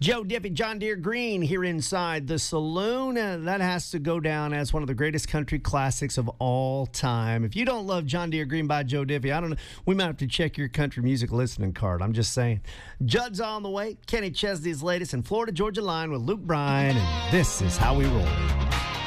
Joe Diffie, John Deere Green here inside the saloon. That has to go down as one of the greatest country classics of all time. If you don't love John Deere Green by Joe Diffie, I don't know. We might have to check your country music listening card. I'm just saying. Judd's on the way. Kenny Chesney's latest in Florida Georgia Line with Luke Bryan, and this is how we roll.